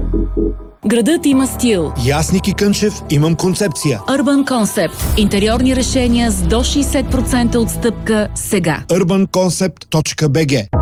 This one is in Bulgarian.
Градът има стил. И аз, Ники Кънчев, имам концепция. Urban Concept. Интериорни решения с до 60% отстъпка сега. urbanconcept.bg